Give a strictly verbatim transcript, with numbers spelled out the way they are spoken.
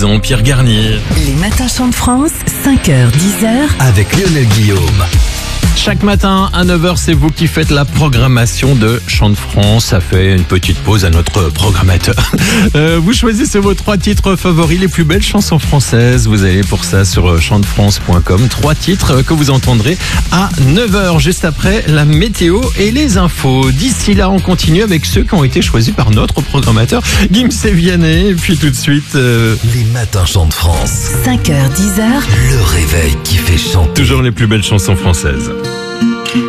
maison, Pierre Garnier. Les matins Chant de France, cinq heures dix heures. Avec Lionel Guillaume. Chaque matin à neuf heures, c'est vous qui faites la programmation de Chant de France. Ça fait une petite pause à notre programmateur. Euh, vous choisissez vos trois titres favoris, les plus belles chansons françaises. Vous allez pour ça sur chant de france point com. Trois titres que vous entendrez à neuf heures, juste après la météo et les infos. D'ici là, on continue avec ceux qui ont été choisis par notre programmateur, Gims et Vianney. Et puis tout de suite... Euh... Les matins Chant de France. cinq heures dix heures. Le réveil qui fait chanter. Toujours les plus belles chansons françaises.